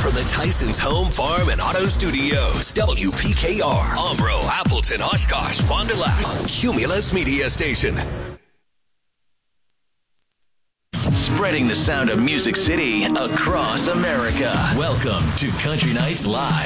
from the Tyson's Home Farm and Auto Studios. WPKR, Umbro, Appleton, Oshkosh, Fond du Lac, a Cumulus Media Station. Spreading the sound of Music City across America. Welcome to Country Nights Live.